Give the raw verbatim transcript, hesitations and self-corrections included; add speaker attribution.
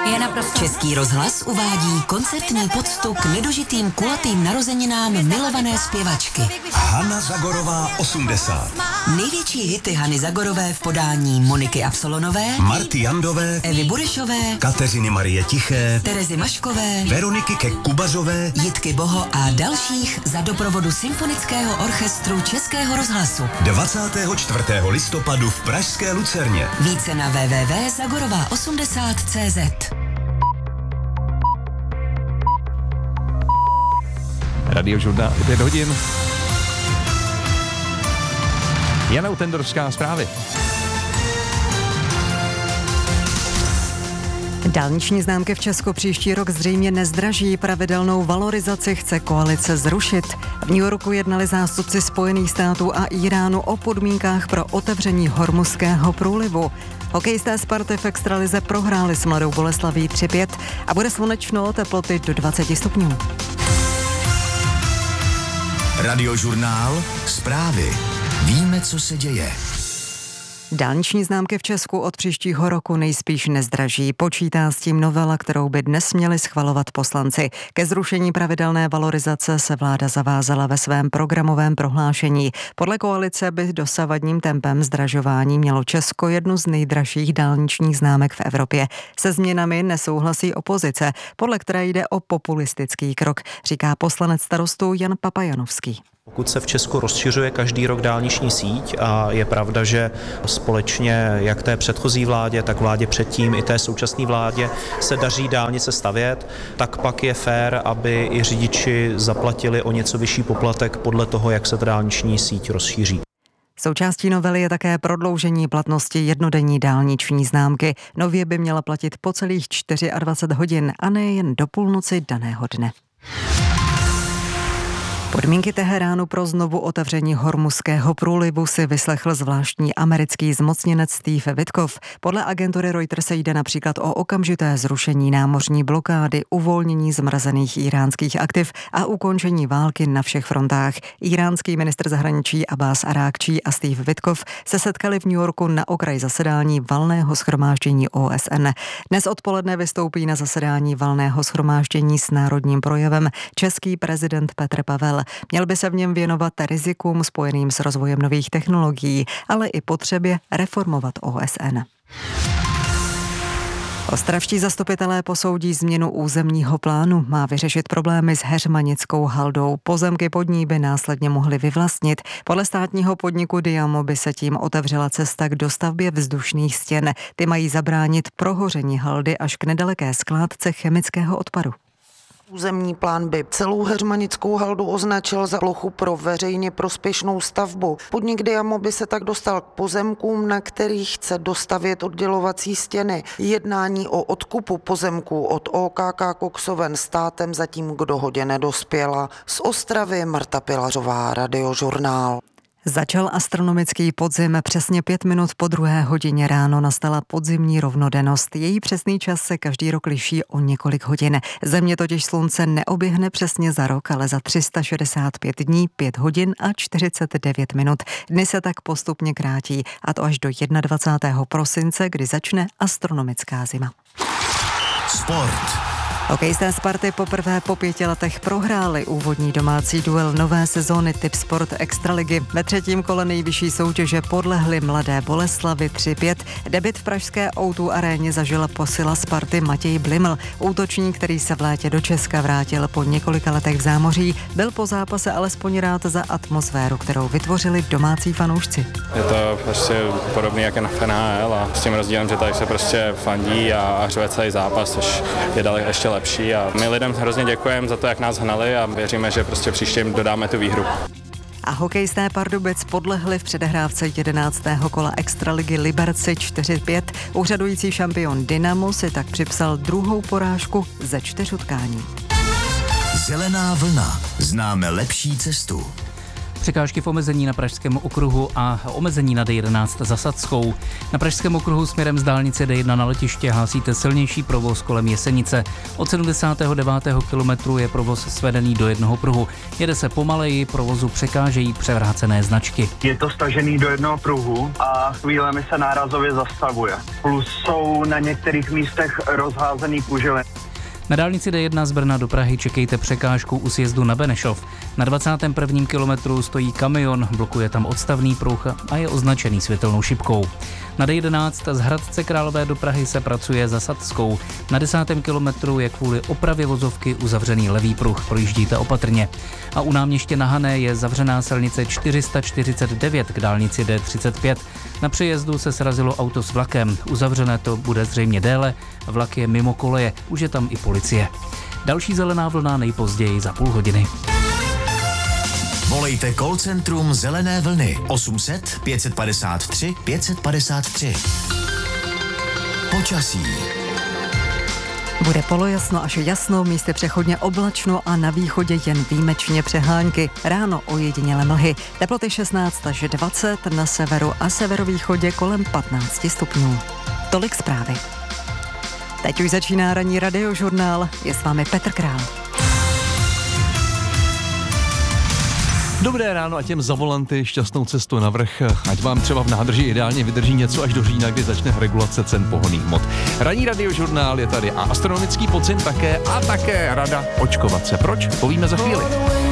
Speaker 1: Je naprosto...
Speaker 2: Český rozhlas uvádí koncertní poctu k nedožitým kulatým narozeninám milované zpěvačky.
Speaker 3: Hana Zagorová osmdesát.
Speaker 2: Největší hity Hany Zagorové v podání Moniky Absolonové,
Speaker 3: Marty Jandové,
Speaker 2: Evy Burešové,
Speaker 3: Kateřiny Marie Tiché,
Speaker 2: Terezy Maškové,
Speaker 3: Veroniky Kek-Kubařové,
Speaker 2: Jitky Boho a dalších za doprovodu Symfonického orchestru Českého rozhlasu.
Speaker 3: dvacátého čtvrtého listopadu v pražské Lucerně.
Speaker 2: Více na w w w tečka zagorová osmdesát tečka cé zet.
Speaker 4: Radiožurnál pět hodin. Jana Utendorská, zprávy.
Speaker 5: Dálniční známky v Česku příští rok zřejmě nezdraží. Pravidelnou valorizaci chce koalice zrušit. V New Yorku jednali zástupci Spojených států a Íránu o podmínkách pro otevření Hormuzského průlivu. Hokejisté Sparty v extralize prohráli s Mladou Boleslaví tři pět a bude slunečno, teploty do dvacet stupňů.
Speaker 3: Radiožurnál, zprávy. Víme, co se děje.
Speaker 5: Dálniční známky v Česku od příštího roku nejspíš nezdraží. Počítá s tím novela, kterou by dnes měli schvalovat poslanci. Ke zrušení pravidelné valorizace se vláda zavázala ve svém programovém prohlášení. Podle koalice by dosavadním tempem zdražování mělo Česko jednu z nejdražších dálničních známek v Evropě. Se změnami nesouhlasí opozice, podle které jde o populistický krok, říká poslanec Starostů Jan Papajanovský.
Speaker 6: Pokud se v Česku rozšiřuje každý rok dálniční síť a je pravda, že společně jak té předchozí vládě, tak vládě předtím i té současné vládě se daří dálnice stavět, tak pak je fér, aby i řidiči zaplatili o něco vyšší poplatek podle toho, jak se ta dálniční síť rozšíří.
Speaker 5: Součástí novely je také prodloužení platnosti jednodenní dálniční známky. Nově by měla platit po celých dvacet čtyři hodin a ne jen do půlnoci daného dne. Podmínky Teheránu pro znovu otevření Hormuzského průlivu si vyslechl zvláštní americký zmocněnec Steve Witkoff. Podle agentury Reuters jde například o okamžité zrušení námořní blokády, uvolnění zmrazených iránských aktiv a ukončení války na všech frontách. Iránský ministr zahraničí Abbas Arákčí a Steve Witkoff se setkali v New Yorku na okraji zasedání valného shromáždění O S N. Dnes odpoledne vystoupí na zasedání valného shromáždění s národním projevem český prezident Petr Pavel. Měl by se v něm věnovat rizikům spojeným s rozvojem nových technologií, ale i potřebě reformovat O S N. Ostravští zastupitelé posoudí změnu územního plánu. Má vyřešit problémy s Heřmanickou haldou. Pozemky pod ní by následně mohly vyvlastnit. Podle státního podniku Diamo by se tím otevřela cesta k dostavbě vzdušných stěn. Ty mají zabránit prohoření haldy až k nedaleké skládce chemického odpadu.
Speaker 7: Územní plán by celou Heřmanickou haldu označil za plochu pro veřejně prospěšnou stavbu. Podnik Diamo by se tak dostal k pozemkům, na kterých chce dostavět oddělovací stěny. Jednání o odkupu pozemků od O K K Koksoven státem zatím k dohodě nedospěla. Z Ostravy Marta Pilařová, Radiožurnál.
Speaker 5: Začal astronomický podzim. Přesně pět minut po druhé hodině ráno nastala podzimní rovnodennost. Její přesný čas se každý rok liší o několik hodin. Země totiž slunce neoběhne přesně za rok, ale za tři sta šedesát pět dní, pět hodin a čtyřicet devět minut. Dny se tak postupně krátí, a to až do dvacátého prvního prosince, kdy začne astronomická zima.
Speaker 3: Sport.
Speaker 5: Hokejisté Sparty poprvé po pěti letech prohráli úvodní domácí duel nové sezóny Tipsport Extraligy. Ve třetím kole nejvyšší soutěže podlehli Mladé Boleslavi tři pět. Debut v pražské ó dvě aréně zažila posila Sparty Matěj Bliml. Útočník, který se v létě do Česka vrátil po několika letech v zámoří, byl po zápase alespoň rád za atmosféru, kterou vytvořili domácí fanoušci.
Speaker 8: Je to prostě podobné jako na F N H L a s tím rozdílem, že tady se prostě fandí a řve celý zápas, což je daleko ještě lepší. A my lidem hrozně děkujeme za to, jak nás hnali a věříme, že prostě příště jim dodáme tu výhru.
Speaker 5: A hokejisté Pardubic podlehli v předehrávce jedenáctého kola Extraligy Liberci čtyři pět. Úřadující šampion Dynamo si tak připsal druhou porážku ze čtyř utkání.
Speaker 3: Zelená vlna. Známe lepší cestu.
Speaker 1: Překážky v omezení na Pražském okruhu a omezení na D jedenáct za Sadskou. Na Pražském okruhu směrem z dálnice D jedna na letiště hlásíte silnější provoz kolem Jesenice. Od sedmdesátého devátého kilometru je provoz svedený do jednoho pruhu. Jede se pomaleji, provozu překážejí převrácené značky.
Speaker 9: Je to stažený do jednoho pruhu a chvílemi se nárazově zastavuje. Plus jsou na některých místech rozházený kužely.
Speaker 1: Na dálnici D jedna z Brna do Prahy čekejte překážku u sjezdu na Benešov. Na dvacátém prvním kilometru stojí kamion, blokuje tam odstavný pruh a je označený světelnou šipkou. Na D jedenáct z Hradce Králové do Prahy se pracuje za Sadskou. Na desátém kilometru je kvůli opravě vozovky uzavřený levý pruh, projíždíte opatrně. A u náměště na Hané je zavřená silnice čtyři sta čtyřicet devět k dálnici D třicet pět. Na přejezdu se srazilo auto s vlakem. Uzavřené to bude zřejmě déle, vlak je mimo koleje, už je tam i policie. Další zelená vlna nejpozději za půl hodiny.
Speaker 3: Volejte call centrum Zelené vlny osm set pět padesát tři pět padesát tři. Počasí.
Speaker 5: Bude polojasno až jasno, místy přechodně oblačno a na východě jen výjimečně přehánky. Ráno ojedinělé mlhy. Teploty šestnáct až dvacet, na severu a severovýchodě kolem patnáct stupňů. Tolik zprávy. Teď už začíná ranní radiožurnál. Je s vámi Petr Král.
Speaker 4: Dobré ráno a těm za volanty šťastnou cestu na vrch. Ať vám třeba v nádrži ideálně vydrží něco až do října, kdy začne regulace cen pohonných hmot. Ranní radiožurnál je tady a astronomický pocit také a také rada očkovat se. Proč? Povíme za chvíli.